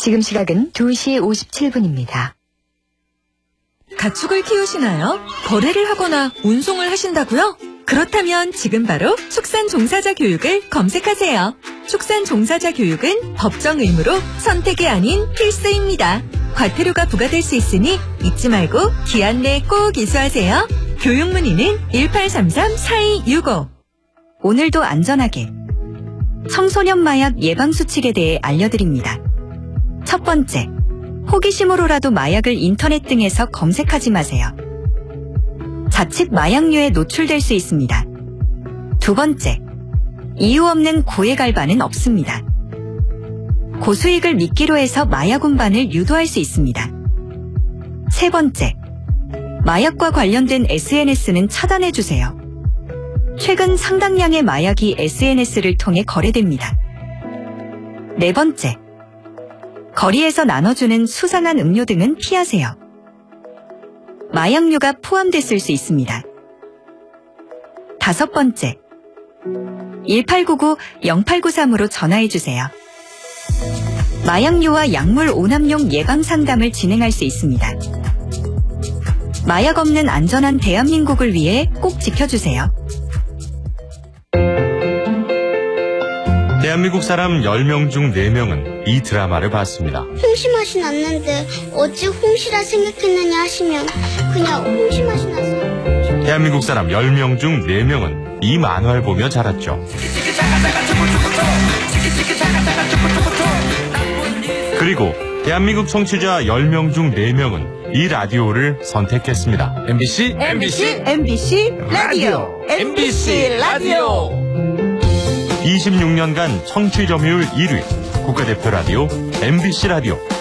지금 시각은 2시 57분입니다. 가축을 키우시나요? 거래를 하거나 운송을 하신다고요? 그렇다면 지금 바로 축산 종사자 교육을 검색하세요. 축산 종사자 교육은 법정 의무로 선택이 아닌 필수입니다. 과태료가 부과될 수 있으니 잊지 말고 기한 내에 꼭 이수하세요. 교육 문의는 1833-4265. 오늘도 안전하게 청소년 마약 예방 수칙에 대해 알려드립니다. 첫 번째, 호기심으로라도 마약을 인터넷 등에서 검색하지 마세요. 자칫 마약류에 노출될 수 있습니다. 두 번째, 이유 없는 고액 알바는 없습니다. 고수익을 미끼로 해서 마약 운반을 유도할 수 있습니다. 세 번째, 마약과 관련된 SNS는 차단해주세요. 최근 상당량의 마약이 SNS를 통해 거래됩니다. 네 번째, 거리에서 나눠주는 수상한 음료 등은 피하세요. 마약류가 포함됐을 수 있습니다. 다섯 번째, 1899-0893으로 전화해주세요. 마약류와 약물 오남용 예방 상담을 진행할 수 있습니다. 마약 없는 안전한 대한민국을 위해 꼭 지켜주세요. 대한민국 사람 10명 중 4명은 이 드라마를 봤습니다. 홍시 맛이 났는데 어찌 홍시라 생각했느냐 하시면 그냥 홍시 맛이 나서. 대한민국 사람 10명 중 4명은 이 만화를 보며 자랐죠. 그리고 대한민국 청취자 10명 중 4명은 이 라디오를 선택했습니다. MBC 라디오. MBC 라디오. 26년간 청취 점유율 1위 국가대표 라디오 MBC 라디오.